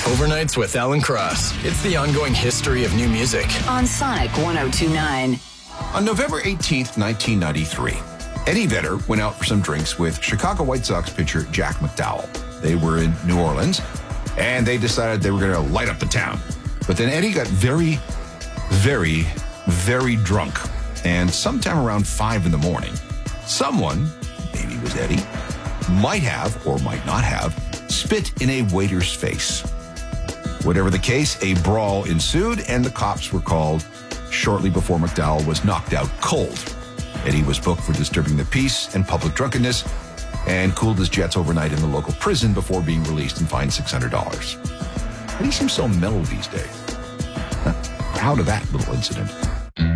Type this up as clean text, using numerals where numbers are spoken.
Overnights with Alan Cross. It's the ongoing history of new music. On Sonic 102.9. On November 18th, 1993, Eddie Vedder went out for some drinks with Chicago White Sox pitcher Jack McDowell. They were in New Orleans, and they decided they were going to light up the town. But then Eddie got very, very, very drunk. And sometime around 5 in the morning, someone, maybe it was Eddie, might have or might not have spit in a waiter's face. Whatever the case, a brawl ensued, and the cops were called shortly before McDowell was knocked out cold. Eddie was booked for disturbing the peace and public drunkenness and cooled his jets overnight in the local prison before being released and fined $600. Eddie seems so mellow these days. Proud of that little incident.